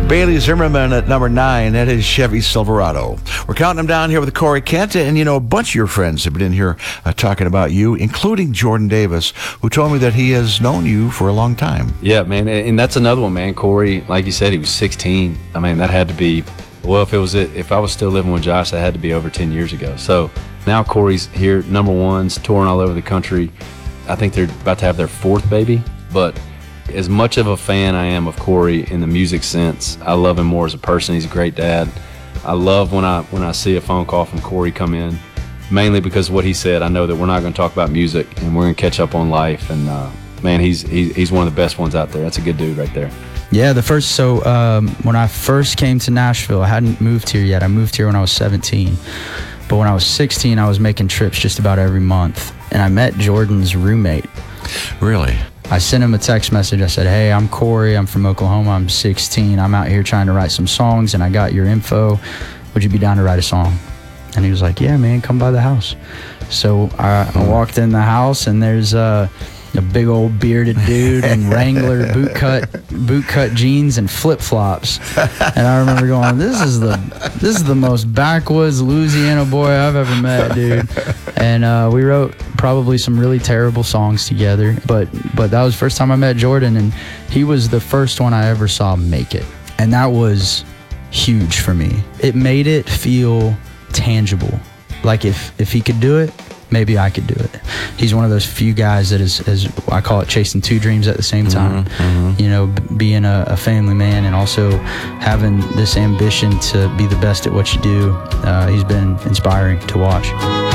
Bailey Zimmerman at number 9. That is Chevy Silverado. We're counting them down here with Corey Kent. And, a bunch of your friends have been in here talking about you, including Jordan Davis, who told me that he has known you for a long time. Yeah, man. And that's another one, man. Corey, like you said, he was 16. I mean, that had to be, well, if I was still living with Josh, that had to be over 10 years ago. So now Corey's here, number ones, touring all over the country. I think they're about to have their 4th baby. But as much of a fan I am of Corey in the music sense, I love him more as a person. He's a great dad. I love when I see a phone call from Corey come in, mainly because of what he said. I know that we're not going to talk about music and we're going to catch up on life. And man, he's one of the best ones out there. That's a good dude right there. Yeah, when I first came to Nashville, I hadn't moved here yet. I moved here when I was 17. But when I was 16, I was making trips just about every month. And I met Jordan's roommate. Really? I sent him a text message. I said, hey, I'm Corey. I'm from Oklahoma. I'm 16. I'm out here trying to write some songs, and I got your info. Would you be down to write a song? And he was like, yeah, man, come by the house. So I walked in the house, and there's a big old bearded dude in Wrangler bootcut jeans and flip-flops. And I remember going, this is the most backwoods Louisiana boy I've ever met, dude. And we wrote probably some really terrible songs together, but that was the first time I met Jordan, and he was the first one I ever saw make it. And that was huge for me. It made it feel tangible. Like if he could do it, maybe I could do it. He's one of those few guys that is I call it chasing 2 dreams at the same time. Being a family man and also having this ambition to be the best at what you do. He's been inspiring to watch.